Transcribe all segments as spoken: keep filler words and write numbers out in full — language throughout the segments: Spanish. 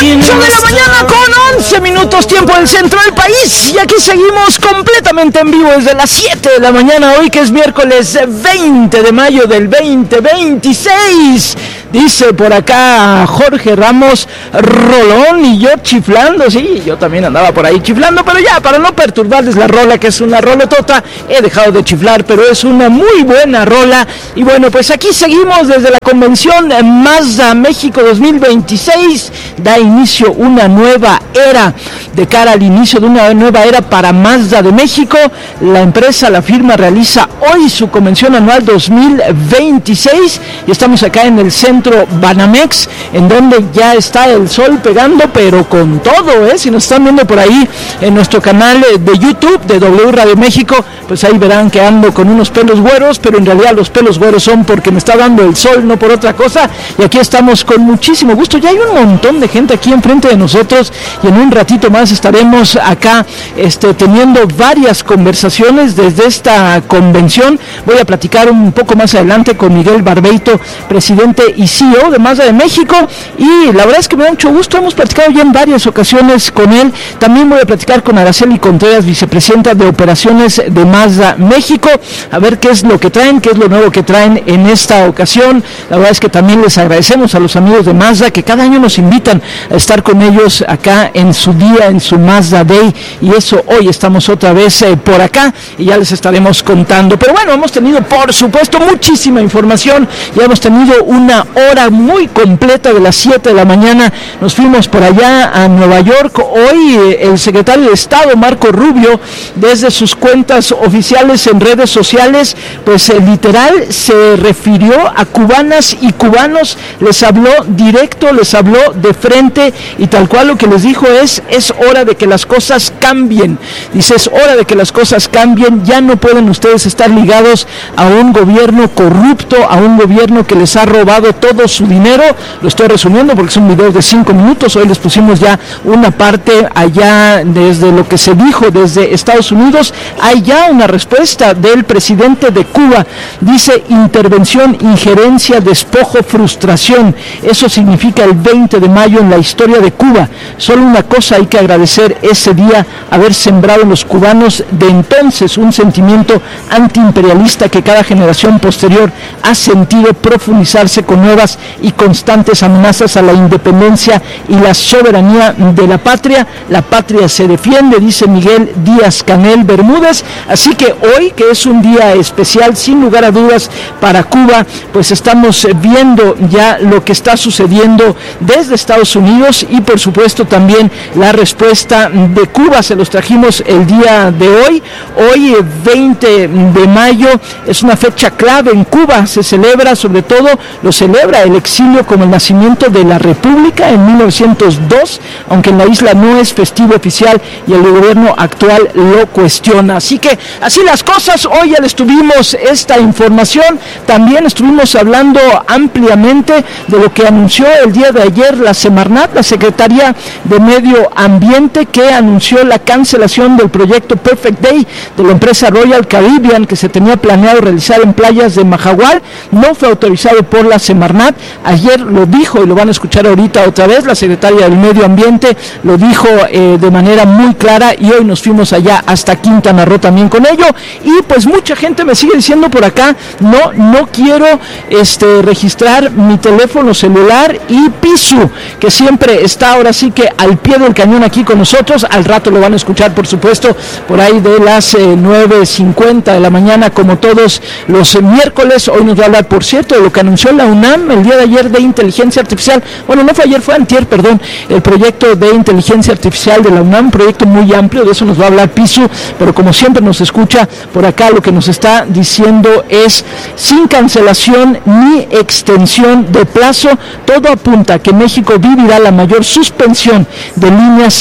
ocho de la mañana con once minutos, tiempo del centro del país. Y aquí seguimos completamente en vivo desde las siete de la mañana, hoy que es miércoles veinte de mayo del veinte veintiséis. Dice por acá Jorge Ramos, rolón, y yo chiflando. Sí, yo también andaba por ahí chiflando, pero ya, para no perturbarles la rola, que es una rolotota, he dejado de chiflar, pero es una muy buena rola. Y bueno, pues aquí seguimos desde la convención Mazda México dos mil veintiséis. Da inicio una nueva era, de cara al inicio de una nueva era para Mazda de México. La empresa, la firma, realiza hoy su convención anual dos mil veintiséis, y estamos acá en el centro Banamex, en donde ya está el sol pegando, pero con todo, ¿eh? Si nos están viendo por ahí en nuestro canal de YouTube de W Radio México, pues ahí verán que ando con unos pelos güeros, pero en realidad los pelos güeros son porque me está dando el sol, no por otra cosa. Y aquí estamos con muchísimo gusto. Ya hay un montón de gente aquí enfrente de nosotros, y en un ratito más estaremos acá este, teniendo varias conversaciones desde esta convención. Voy a platicar un poco más adelante con Miguel Barbeito, presidente y C E O de Mazda de México, y la verdad es que me da mucho gusto. Hemos platicado ya en varias ocasiones con él. También voy a platicar con Araceli Contreras, vicepresidenta de operaciones de Mazda México, a ver qué es lo que traen, qué es lo nuevo que traen en esta ocasión. La verdad es que también les agradecemos a los amigos de Mazda, que cada año nos invitan a estar con ellos acá en su día, en su Mazda Day, y eso hoy estamos otra vez eh, por acá, y ya les estaremos contando. Pero bueno, hemos tenido por supuesto muchísima información. Ya hemos tenido una hora muy completa de las siete de la mañana. Nos fuimos por allá a Nueva York. Hoy eh, el secretario de Estado, Marco Rubio, desde sus cuentas oficiales en redes sociales, pues eh, literal se refirió a cubanas y cubanos, les habló directo, les habló de frente, y tal cual lo que les dijo es, es hora de que las cosas cambien. Dice, es hora de que las cosas cambien, ya no pueden ustedes estar ligados a un gobierno corrupto, a un gobierno que les ha robado todo su dinero. Lo estoy resumiendo porque son videos de cinco minutos, hoy les pusimos ya una parte allá desde lo que se dijo desde Estados Unidos. Hay ya una respuesta del presidente de Cuba, dice, intervención, injerencia, despojo, frustración. Eso significa el veinte de mayo en la historia de Cuba. Solo una cosa hay que agradecer: ese día haber sembrado en los cubanos de entonces un sentimiento antiimperialista que cada generación posterior ha sentido profundizarse con nuevas y constantes amenazas a la independencia y la soberanía de la patria. La patria se defiende, dice Miguel Díaz-Canel Bermúdez. Así que hoy, que es un día especial sin lugar a dudas para Cuba, pues estamos viendo ya lo que está sucediendo desde Estados Unidos, y por supuesto también la respuesta de Cuba. Se los trajimos el día de hoy. Hoy, veinte de mayo, es una fecha clave en Cuba. Se celebra, sobre todo lo celebra el exilio como el nacimiento de la República en mil novecientos dos, aunque en la isla no es festivo oficial y el gobierno actual lo cuestiona. Así que así las cosas. Hoy ya les tuvimos esta información. También estuvimos hablando ampliamente de lo que anunció el día de ayer la Semarnat, la Secretaría de Medio Ambiente, que anunció la cancelación del proyecto Perfect Day de la empresa Royal Caribbean, que se tenía planeado realizar en playas de Majagual. No fue autorizado por la Semarnat. Ayer lo dijo, y lo van a escuchar ahorita otra vez, la Secretaría del Medio Ambiente lo dijo eh, de manera muy clara, y hoy nos fuimos allá hasta Quintana Roo también con ello. Y pues mucha gente me sigue diciendo por acá, no, no quiero este, registrar mi teléfono celular, y Pisu, que siempre está ahora sí que al pie del cañón aquí con nosotros. Al rato lo van a escuchar, por supuesto, por ahí de las eh, nueve cincuenta de la mañana, como todos los eh, miércoles. Hoy nos va a hablar, por cierto, de lo que anunció la UNAM el día de ayer de inteligencia artificial. Bueno, no fue ayer, fue antier, perdón, el proyecto de inteligencia artificial de la UNAM, un proyecto muy amplio. De eso nos va a hablar Pisu, pero como siempre nos escucha por acá, lo que nos está diciendo es, sin cancelación ni extensión de plazo, todo apunta a que México vivirá la mayor suspensión de líneas celulares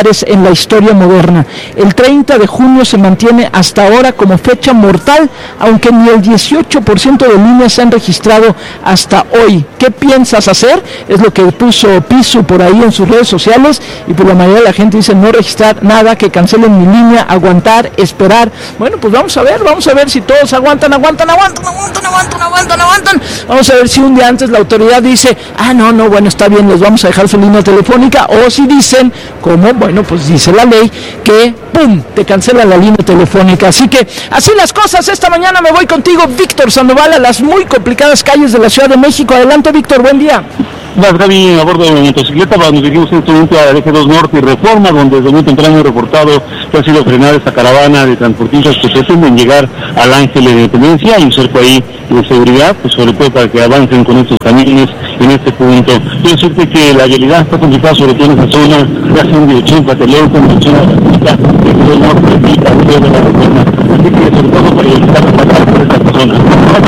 nucleares en la historia moderna. El treinta de junio se mantiene hasta ahora como fecha mortal, aunque ni el dieciocho por ciento de líneas se han registrado hasta hoy. ¿Qué piensas hacer? Es lo que puso Piso por ahí en sus redes sociales, y por la mayoría de la gente dice no registrar nada, que cancelen mi línea, aguantar, esperar. Bueno, pues vamos a ver, vamos a ver si todos aguantan, aguantan, aguantan, aguantan, aguantan, aguantan, aguantan. Vamos a ver si un día antes la autoridad dice, ah, no, no, bueno, está bien, les vamos a dejar su línea telefónica, o si dicen, como, bueno, pues dice la ley, que, ¡pum!, te cancela la línea telefónica. Así que, así las cosas, esta mañana me voy contigo, Víctor Sandoval, a las muy complicadas calles de la Ciudad de México. Adelante, Víctor, buen día. Vas, Gaby, a bordo de una motocicleta, nos dirigimos en este momento al eje dos Norte y Reforma, donde desde muy temprano he reportado que ha sido frenada esta caravana de transportistas que pretenden llegar al Ángel de Independencia. Hay un cerco ahí de seguridad, pues sobre todo para que avancen con estos camiones en este punto. Quiero decirte que la vialidad está complicada, sobre todo en esa zona, ya son de ochenta Tlatelolco, de ochenta de todo Norte y Paseo de la Reforma. Así que sobre todo para evitar pasar por esta zona.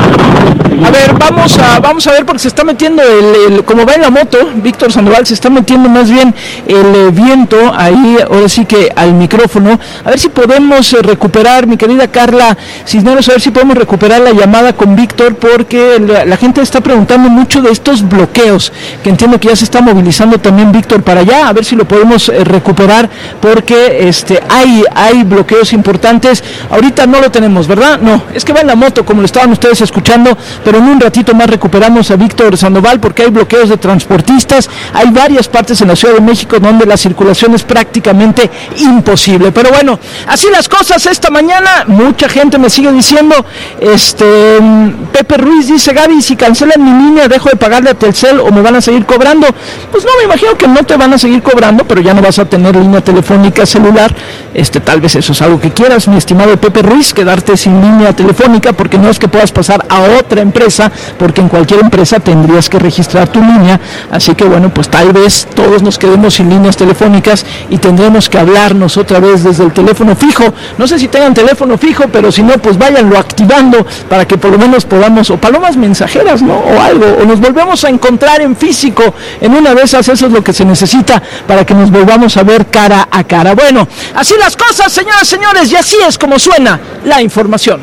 A ver, vamos a vamos a ver, porque se está metiendo el, el como va en la moto, Víctor Sandoval, se está metiendo más bien el eh, viento ahí, ahora sí que al micrófono. A ver si podemos eh, recuperar, mi querida Carla Cisneros, a ver si podemos recuperar la llamada con Víctor, porque la, la gente está preguntando mucho de estos bloqueos, que entiendo que ya se está movilizando también Víctor para allá, a ver si lo podemos eh, recuperar, porque este hay hay bloqueos importantes. Ahorita no lo tenemos, ¿verdad? No, es que va en la moto, como lo estaban ustedes escuchando, pero en un ratito más recuperamos a Víctor Sandoval, porque hay bloqueos de transportistas, hay varias partes en la Ciudad de México donde la circulación es prácticamente imposible. Pero bueno, así las cosas esta mañana. Mucha gente me sigue diciendo, este Pepe Ruiz dice, Gaby, si cancelan mi línea, dejo de pagarle a Telcel o me van a seguir cobrando. Pues no, me imagino que no te van a seguir cobrando, pero ya no vas a tener línea telefónica celular. Este, tal vez eso es algo que quieras, mi estimado Pepe Ruiz, quedarte sin línea telefónica, porque no es que puedas pasar a otra empresa, porque en cualquier empresa tendrías que registrar tu línea. Así que bueno, pues tal vez todos nos quedemos sin líneas telefónicas y tendremos que hablarnos otra vez desde el teléfono fijo. No sé si tengan teléfono fijo, pero si no, pues váyanlo activando para que por lo menos podamos, o palomas mensajeras, ¿no? O algo, o nos volvemos a encontrar en físico. En una de esas, eso es lo que se necesita para que nos volvamos a ver cara a cara. Bueno, así las cosas, señoras y señores, y así es como suena la información.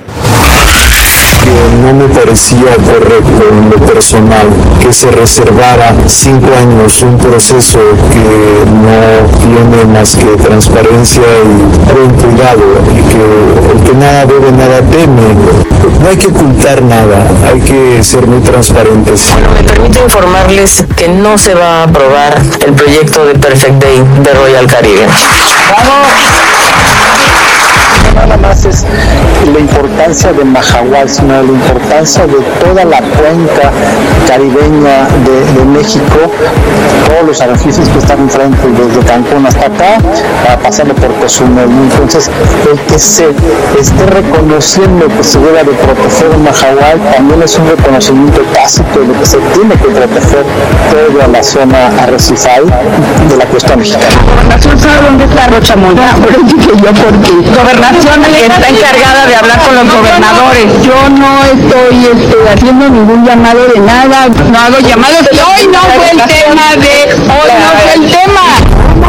Que no me parecía correcto en lo personal que se reservara cinco años un proceso que no tiene más que transparencia y buen cuidado, y que el que nada debe nada teme. No hay que ocultar nada, hay que ser muy transparentes. Bueno, me permito informarles que no se va a aprobar el proyecto de Perfect Day de Royal Caribbean. ¡Vamos! Nada más es la importancia de Mahahual, sino la importancia de toda la cuenca caribeña de, de México, todos los arrecifes que están enfrente, desde Cancún hasta acá, para pasarlo por Cozumel. Entonces, el que se esté reconociendo que se debe de proteger a Mahahual también es un reconocimiento tácito de que se tiene que proteger toda la zona arrecifal de la costa mexicana. ¿Gobernación sabe dónde está Rocha Moya? Por eso dije yo, porque Gobernación está encargada de hablar con los gobernadores. Yo no estoy este, haciendo ningún llamado de nada. No hago llamados. Y hoy no fue el tema de, hoy no fue el